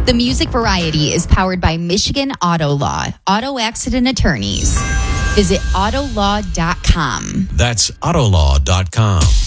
The Music Variety is powered by Michigan Auto Law, auto accident attorneys. Visit autolaw.com. That's autolaw.com.